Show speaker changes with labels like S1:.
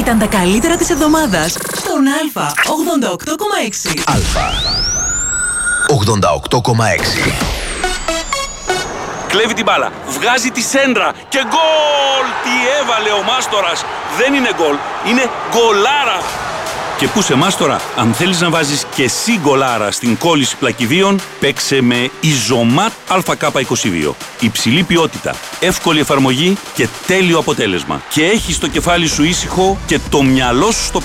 S1: ήταν τα καλύτερα της εβδομάδας στον Α 88,6.
S2: Α 88,6.
S3: Κλέβει την μπάλα, βγάζει τη σέντρα και γκολ! Τι έβαλε ο Μάστορας! Δεν είναι γκολ, είναι γκολάρα! Και πού σε Μάστορα, αν θέλεις να βάζεις και εσύ γκολάρα στην κόλληση πλακιδίων, παίξε με Ιζωμάτ ΑΚ22. Υψηλή ποιότητα, εύκολη εφαρμογή και τέλειο αποτέλεσμα. Και έχεις το κεφάλι σου ήσυχο και το μυαλό σου στο